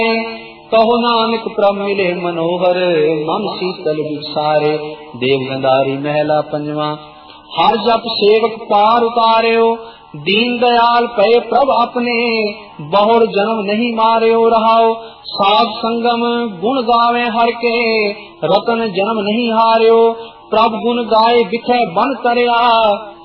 कहो नानक प्रभ मिले मनोहर, मन शीतल विसारे। देव गंधारी महला पंजवा। हर जप सेवक पार उतार्यो, दीन दयाल पए प्रभ अपने। बहुर जन्म नहीं मार्यो रहाओ, साध संगम गुण गावे हर के। रतन जन्म नहीं हार्यो, प्रभ गुण गाए बिखे बन तरया।